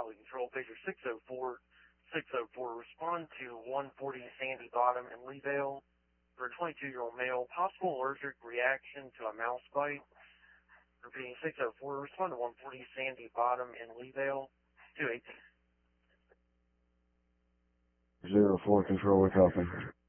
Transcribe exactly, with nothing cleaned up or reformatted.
quality control. Pager six oh four, six oh four, respond to one forty Sandy Bottom in Leevale for a twenty-two-year-old male, possible allergic reaction to a mouse bite. Repeating, six oh four, respond to one forty Sandy Bottom in Leevale, two eighteen. Zero four control, we copy.